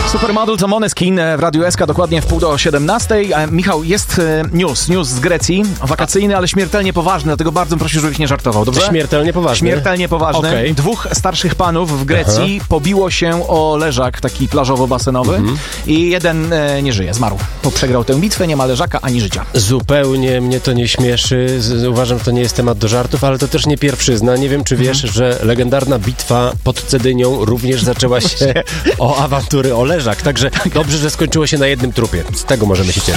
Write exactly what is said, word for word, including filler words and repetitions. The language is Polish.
Supermodel to Måneskin w Radiu S K, dokładnie w pół do siedemnastej. Michał, jest news, news z Grecji, wakacyjny, ale śmiertelnie poważny, dlatego bardzo proszę, żebyś nie żartował, dobrze? Śmiertelnie poważny? Śmiertelnie poważny. Okay. Dwóch starszych panów w Grecji Aha. pobiło się o leżak taki plażowo-basenowy mhm. i jeden e, nie żyje, zmarł. Bo przegrał tę bitwę, nie ma leżaka ani życia. Zupełnie mnie to nie śmieszy, uważam, że to nie jest temat do żartów, ale to też nie pierwszyzna. Nie wiem, czy wiesz, mhm. że legendarna bitwa pod Cedynią również zaczęła się o awantury o leżak, także dobrze, że skończyło się na jednym trupie. Z tego możemy się cieszyć.